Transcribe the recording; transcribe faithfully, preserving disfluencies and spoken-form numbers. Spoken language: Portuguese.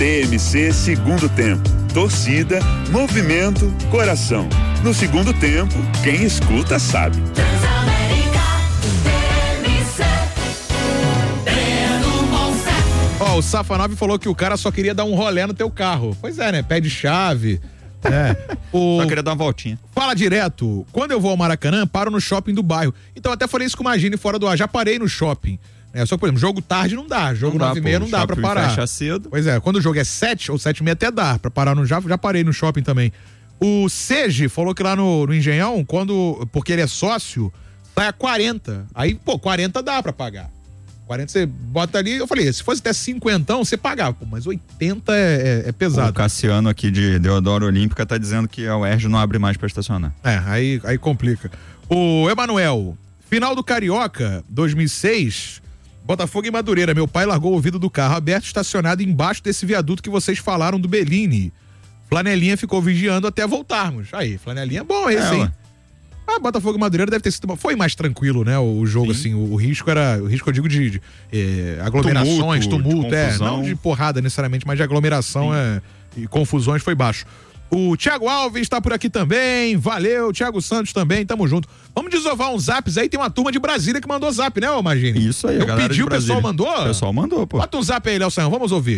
T M C Segundo Tempo. Torcida, movimento, coração. No segundo tempo, quem escuta sabe. Ó, oh, o Safanov falou que o cara só queria dar um rolê no teu carro. Pois é, né? Pede chave. É. O... Só queria dar uma voltinha. Fala direto. Quando eu vou ao Maracanã, paro no shopping do bairro. Então até falei isso com o Magine fora do ar. Já parei no shopping. É, só que, por exemplo, jogo tarde não dá. Jogo nove e meia não dá pra parar. Fecha cedo. Pois é, quando o jogo é sete ou sete e meia até dá. Pra parar no já, já parei no shopping também. O Sege falou que lá no, no Engenhão, quando, porque ele é sócio, sai a quarenta. Aí, pô, quarenta dá pra pagar. quarenta você bota ali, eu falei, se fosse até cinquentão, você pagava. Pô, mas oitenta é, é, é pesado. O Cassiano aqui de Deodoro Olímpica tá dizendo que a U E R J não abre mais pra estacionar. É, aí, aí complica. O Emanuel, final do Carioca, dois mil e seis, Botafogo e Madureira. Meu pai largou o vidro do carro aberto, estacionado embaixo desse viaduto que vocês falaram do Bellini. Flanelinha ficou vigiando até voltarmos. Aí, Flanelinha é bom esse, é, hein? Ué. Ah, Botafogo e Madureira deve ter sido. Foi mais tranquilo, né? O, o jogo, Sim. assim, o, o risco era. O risco, eu digo, de, de é, aglomerações, tumulto, tumulto é. Não de porrada necessariamente, mas de aglomeração é, e confusões foi baixo. O Thiago Alves tá por aqui também. Valeu, Thiago Santos também, tamo junto. Vamos desovar uns zaps aí, tem uma turma de Brasília que mandou zap, né, ô Magine? Isso aí, Eu a galera pedi, o pessoal mandou? O pessoal mandou, pô. Bota um zap aí, Léo Sanhão, vamos ouvir.